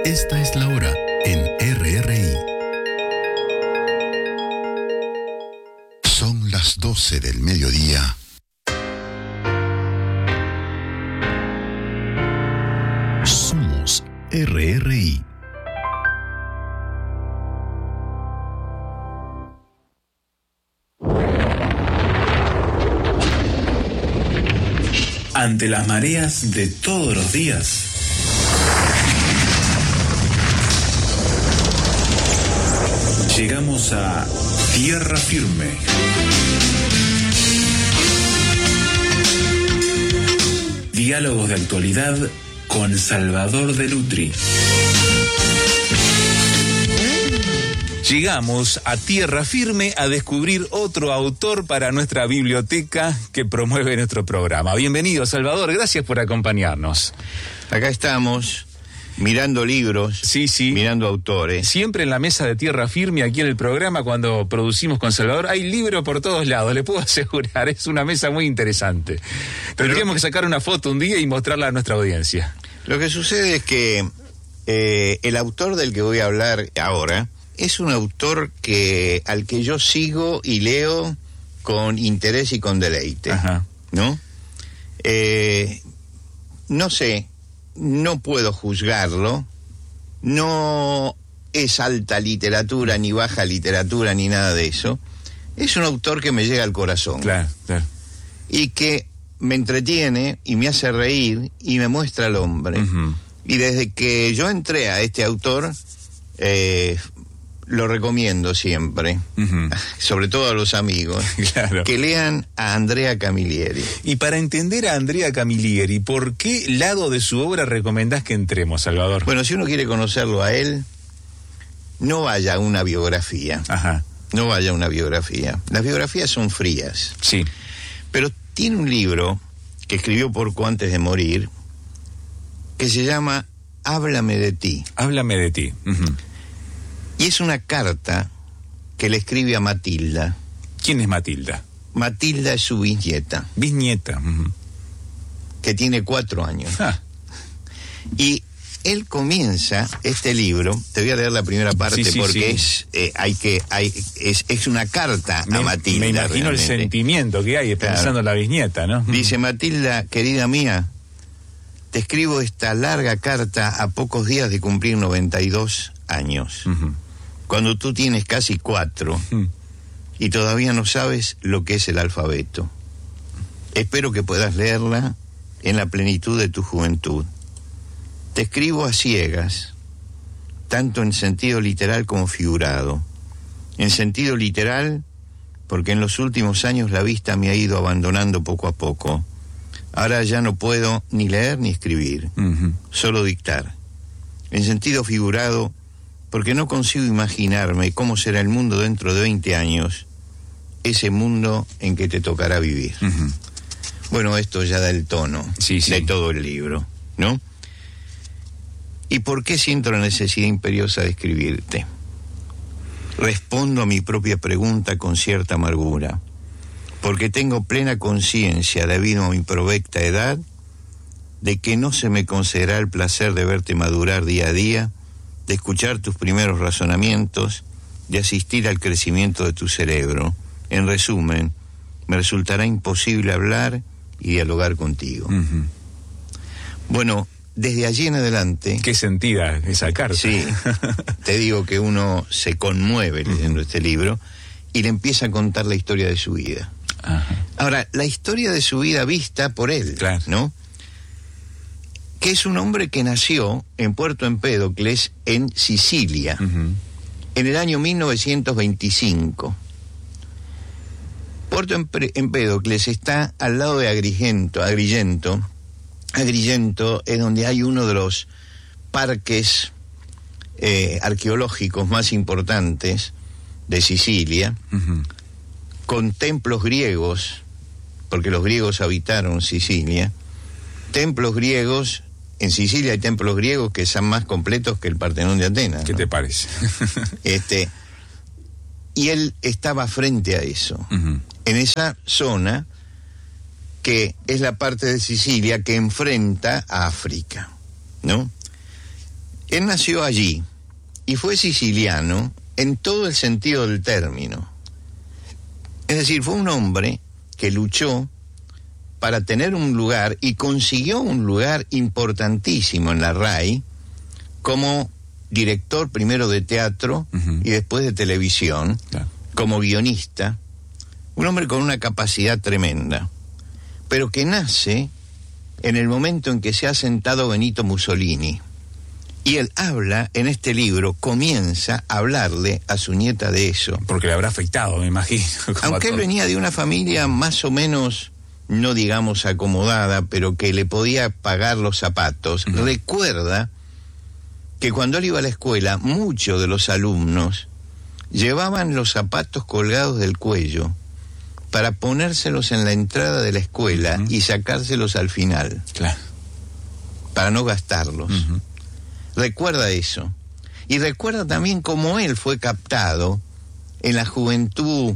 Esta es la hora en RRI. Son las 12 del mediodía. Somos RRI. Ante las mareas de todos los días, llegamos a Tierra Firme. Diálogos de actualidad con Salvador de Lutri. Llegamos a Tierra Firme a descubrir otro autor para nuestra biblioteca que promueve nuestro programa. Bienvenido, Salvador, gracias por acompañarnos. Acá estamos, mirando libros, sí. Mirando autores. Siempre en la mesa de Tierra Firme, aquí en el programa, cuando producimos con Salvador, hay libros por todos lados, le puedo asegurar, es una mesa muy interesante. Tendríamos que sacar una foto un día y mostrarla a nuestra audiencia. Lo que sucede es que el autor del que voy a hablar ahora es un autor al que yo sigo y leo con interés y con deleite. Ajá. ¿No? No sé, no puedo juzgarlo, no es alta literatura, ni baja literatura, ni nada de eso. Es un autor que me llega al corazón. Claro. Y que me entretiene y me hace reír y me muestra al hombre. Uh-huh. Y desde que yo entré a este autor, lo recomiendo siempre, uh-huh, sobre todo a los amigos, claro, que lean a Andrea Camilleri. Y para entender a Andrea Camilleri, ¿por qué lado de su obra recomendás que entremos, Salvador? Bueno, si uno quiere conocerlo a él, no vaya a una biografía. Ajá. No vaya a una biografía. Las biografías son frías. Sí. Pero tiene un libro que escribió poco antes de morir, que se llama Háblame de ti. Háblame de ti. Uh-huh. Y es una carta que le escribe a Matilda. ¿Quién es Matilda? Matilda es su bisnieta. Bisnieta. Uh-huh. Que tiene 4 años. Ah. Y él comienza este libro, te voy a leer la primera parte, sí, porque sí. es una carta a Matilda. Me imagino realmente el sentimiento que hay pensando en la bisnieta, ¿no? Dice: Matilda, querida mía, te escribo esta larga carta a pocos días de cumplir 92 años. Uh-huh. Cuando tú tienes casi 4 y todavía no sabes lo que es el alfabeto. Espero que puedas leerla en la plenitud de tu juventud. Te escribo a ciegas, tanto en sentido literal como figurado. En sentido literal, porque en los últimos años la vista me ha ido abandonando poco a poco. Ahora ya no puedo ni leer ni escribir, uh-huh, solo dictar. En sentido figurado, porque no consigo imaginarme cómo será el mundo dentro de 20 años, ese mundo en que te tocará vivir. Uh-huh. Bueno, esto ya da el tono de todo el libro, ¿no? ¿Y por qué siento la necesidad imperiosa de escribirte? Respondo a mi propia pregunta con cierta amargura, porque tengo plena conciencia, debido a mi provecta edad, de que no se me concederá el placer de verte madurar día a día, de escuchar tus primeros razonamientos, de asistir al crecimiento de tu cerebro. En resumen, me resultará imposible hablar y dialogar contigo. Uh-huh. Bueno, desde allí en adelante... ¿Qué sentida esa carta? Sí, te digo que uno se conmueve leyendo este libro y le empieza a contar la historia de su vida. Ajá. Ahora, la historia de su vida vista por él, claro, ¿no? Que es un hombre que nació en Puerto Empédocles, en Sicilia, uh-huh, en el año 1925. Puerto Empédocles está al lado de Agrigento. Agrigento es donde hay uno de los parques arqueológicos más importantes de Sicilia, uh-huh, con templos griegos, porque los griegos habitaron Sicilia. Templos griegos, en Sicilia hay templos griegos que son más completos que el Partenón de Atenas, ¿no? ¿Qué te parece? Y él estaba frente a eso, uh-huh, en esa zona que es la parte de Sicilia que enfrenta a África, ¿no? Él nació allí y fue siciliano en todo el sentido del término. Es decir, fue un hombre que luchó para tener un lugar y consiguió un lugar importantísimo en la RAI como director primero de teatro y después de televisión, como guionista, un hombre con una capacidad tremenda, pero que nace en el momento en que se ha sentado Benito Mussolini. Y él habla, en este libro, comienza a hablarle a su nieta de eso. Porque le habrá afectado, me imagino. Aunque él venía de una familia más o menos, no digamos acomodada, pero que le podía pagar los zapatos, recuerda que cuando él iba a la escuela, muchos de los alumnos llevaban los zapatos colgados del cuello para ponérselos en la entrada de la escuela y sacárselos al final, para no gastarlos. Recuerda eso. Y recuerda también cómo él fue captado en la juventud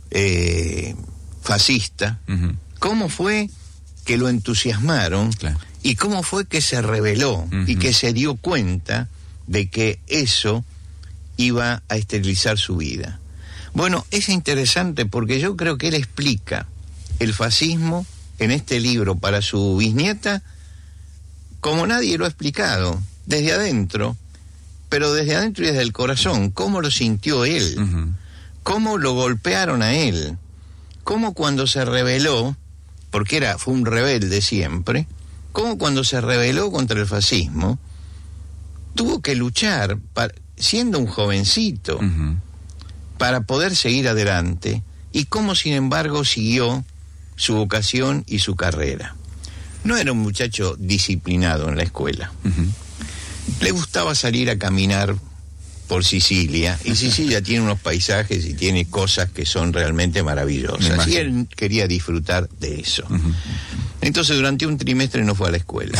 fascista, cómo fue que lo entusiasmaron y cómo fue que se rebeló y que se dio cuenta de que eso iba a esterilizar su vida. Bueno, es interesante porque yo creo que él explica el fascismo en este libro para su bisnieta como nadie lo ha explicado, desde adentro, pero desde adentro y desde el corazón, cómo lo sintió él, cómo lo golpearon a él, cómo cuando se rebeló, porque fue un rebelde siempre, cómo cuando se rebeló contra el fascismo, tuvo que luchar, siendo un jovencito, para poder seguir adelante, y cómo sin embargo siguió su vocación y su carrera. No era un muchacho disciplinado en la escuela. Le gustaba salir a caminar por Sicilia, y Sicilia tiene unos paisajes y tiene cosas que son realmente maravillosas, y él quería disfrutar de eso. Entonces durante un trimestre no fue a la escuela.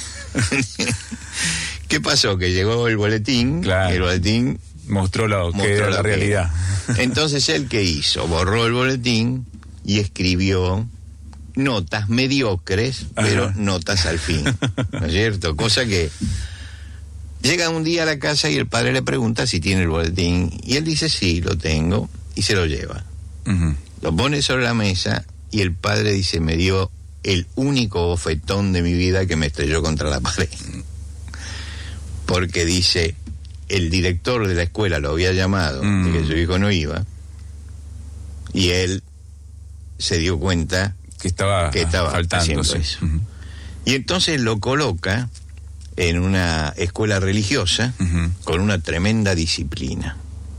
¿Qué pasó? Que llegó el boletín, y el boletín mostró que era la realidad. Entonces él, ¿qué hizo? Borró el boletín y escribió notas mediocres, pero notas al fin, ¿no es cierto? Cosa que llega un día a la casa y el padre le pregunta si tiene el boletín, y él dice sí, lo tengo, y se lo lleva. Lo pone sobre la mesa y el padre dice, me dio el único bofetón de mi vida que me estrelló contra la pared. Porque dice, el director de la escuela lo había llamado, de que su hijo no iba, y él se dio cuenta que estaba haciendo eso. Y entonces lo coloca en una escuela religiosa con una tremenda disciplina.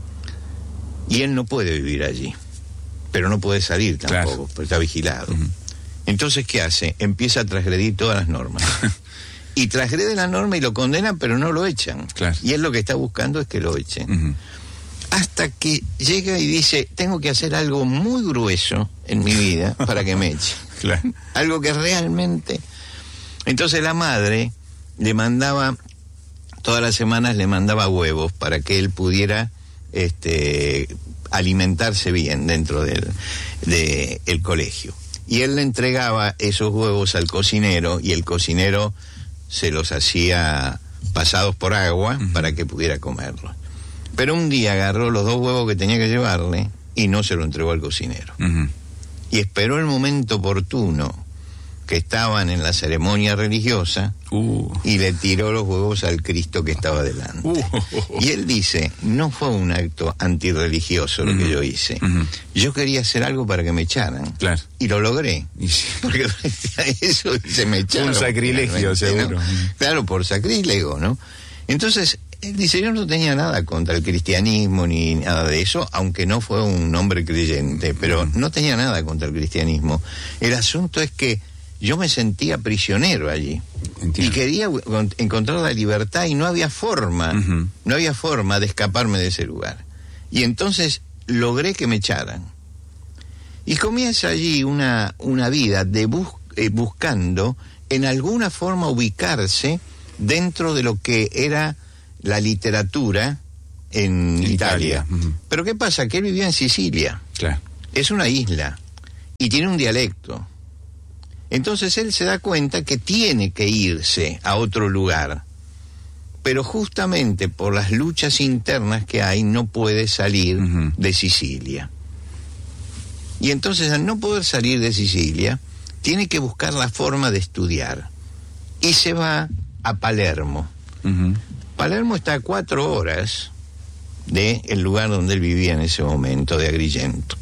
Y él no puede vivir allí, pero no puede salir tampoco, porque está vigilado. Entonces, ¿qué hace? Empieza a transgredir todas las normas. Y transgrede la norma y lo condenan, pero no lo echan. Y él lo que está buscando es que lo echen. Hasta que llega y dice, tengo que hacer algo muy grueso en mi vida para que me echen. Algo que realmente... Entonces la madre le mandaba, todas las semanas le mandaba huevos para que él pudiera alimentarse bien dentro del colegio. Y él le entregaba esos huevos al cocinero, y el cocinero se los hacía pasados por agua para que pudiera comerlos. Pero un día agarró los 2 huevos que tenía que llevarle y no se lo entregó al cocinero. Y esperó el momento oportuno, que estaban en la ceremonia religiosa, y le tiró los huevos al Cristo que estaba delante. Y él dice, no fue un acto antirreligioso lo que yo hice. Yo quería hacer algo para que me echaran. Y lo logré. Porque eso se me echaron. Un sacrilegio, seguro. ¿No? Claro, por sacrílego, ¿no? Entonces, él dice, yo no tenía nada contra el cristianismo ni nada de eso, aunque no fue un hombre creyente, pero no tenía nada contra el cristianismo. El asunto es que yo me sentía prisionero allí. Entiendo. Y quería encontrar la libertad, y no había forma, no había forma de escaparme de ese lugar. Y entonces logré que me echaran. Y comienza allí una vida de buscando en alguna forma ubicarse dentro de lo que era la literatura en Italia. Pero ¿qué pasa? Que él vivía en Sicilia. Es una isla y tiene un dialecto. Entonces él se da cuenta que tiene que irse a otro lugar, pero justamente por las luchas internas que hay no puede salir de Sicilia. Y entonces, al no poder salir de Sicilia, tiene que buscar la forma de estudiar. Y se va a Palermo. Palermo está a 4 horas del lugar donde él vivía en ese momento, de Agrigento.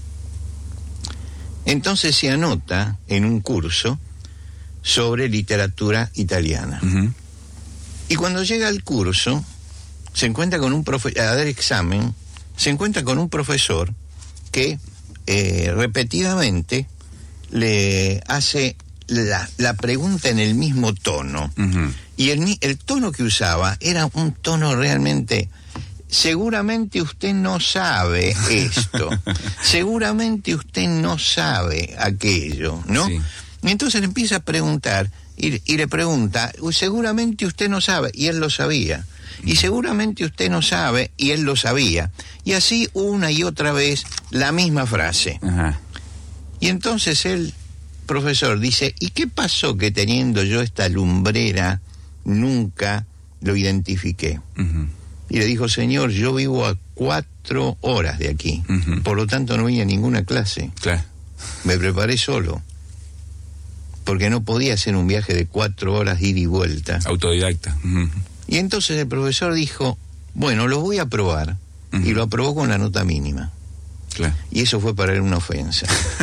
Entonces se anota en un curso sobre literatura italiana. Y cuando llega al curso, se encuentra con un profesor, a dar examen, se encuentra con un profesor que repetidamente le hace la pregunta en el mismo tono. Y el tono que usaba era un tono realmente... Seguramente usted no sabe esto, seguramente usted no sabe aquello, ¿no? Sí. Y entonces le empieza a preguntar y le pregunta, seguramente usted no sabe, y él lo sabía. Y seguramente usted no sabe, y él lo sabía. Y así una y otra vez la misma frase. Y entonces el profesor dice, ¿y qué pasó que teniendo yo esta lumbrera nunca lo identifiqué? Y le dijo, señor, yo vivo a 4 horas de aquí, por lo tanto no vine a ninguna clase. Claro. Me preparé solo, porque no podía hacer un viaje de 4 horas ida y vuelta. Autodidacta. Y entonces el profesor dijo, bueno, lo voy a probar, y lo aprobó con la nota mínima. Claro. Y eso fue para él una ofensa.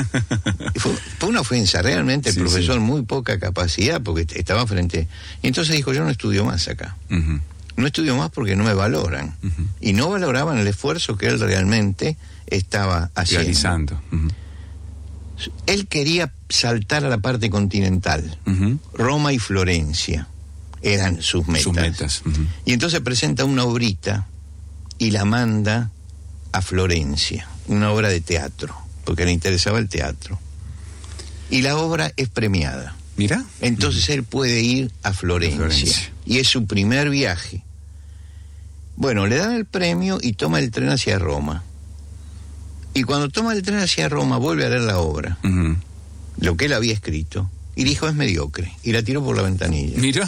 fue una ofensa, realmente el profesor, muy poca capacidad, porque estaba frente... Y entonces dijo, yo no estudio más acá. No estudio más porque no me valoran. Y no valoraban el esfuerzo que él realmente estaba haciendo. Realizando. Él quería saltar a la parte continental. Roma y Florencia eran sus metas. Y entonces presenta una obrita y la manda a Florencia, una obra de teatro, porque le interesaba el teatro. Y la obra es premiada. Mira. Entonces él puede ir a Florencia. Y es su primer viaje. Bueno, le dan el premio y toma el tren hacia Roma. Y cuando toma el tren hacia Roma, vuelve a leer la obra, lo que él había escrito, y dijo, es mediocre, y la tiró por la ventanilla. Mira.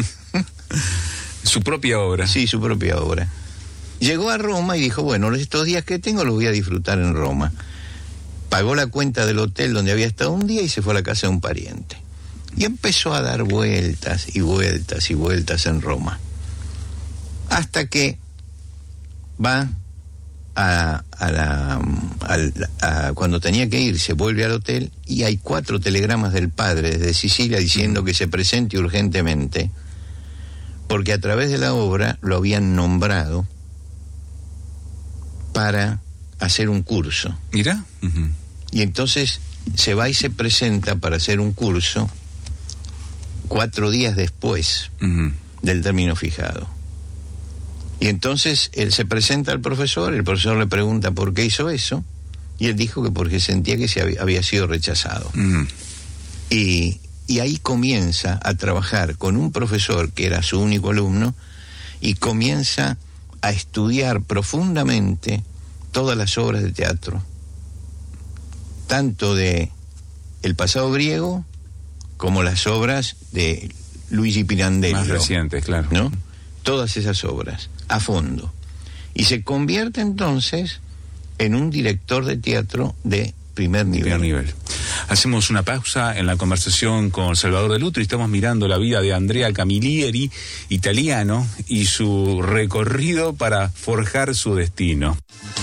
Su propia obra. Sí, su propia obra. Llegó a Roma y dijo, bueno, estos días que tengo los voy a disfrutar en Roma. Pagó la cuenta del hotel donde había estado un día y se fue a la casa de un pariente. Y empezó a dar vueltas y vueltas y vueltas en Roma. Hasta que va cuando tenía que irse, vuelve al hotel y hay 4 telegramas del padre desde Sicilia diciendo que se presente urgentemente, porque a través de la obra lo habían nombrado para hacer un curso. Mira. Y entonces se va y se presenta para hacer un curso 4 días después del término fijado. Y entonces él se presenta al profesor, el profesor le pregunta por qué hizo eso, y él dijo que porque sentía que había sido rechazado. Y ahí comienza a trabajar con un profesor que era su único alumno, y comienza a estudiar profundamente todas las obras de teatro, tanto de el pasado griego como las obras de Luigi Pirandello. Más recientes, claro. ¿No? Todas esas obras, a fondo. Y se convierte entonces en un director de teatro de primer nivel. Hacemos una pausa en la conversación con Salvador De Lutro y estamos mirando la vida de Andrea Camilleri, italiano, y su recorrido para forjar su destino.